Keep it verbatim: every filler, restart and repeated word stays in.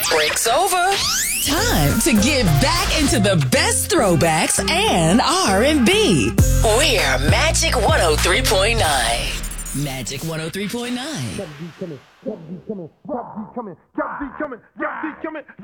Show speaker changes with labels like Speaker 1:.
Speaker 1: Break's over. Time to get back into the best throwbacks and R and B. We're Magic one oh three point nine. Magic one oh three point nine.
Speaker 2: Got beat coming, got beat coming, got beat coming, got beat coming, got beat coming.